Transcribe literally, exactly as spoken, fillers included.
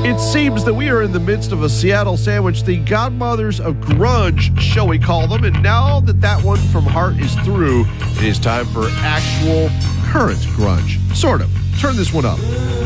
It seems that we are in the midst of a Seattle sandwich, the godmothers of grunge, shall we call them. And now that that one from Heart is through, it is time for actual current grunge. Sort of. Turn this one up.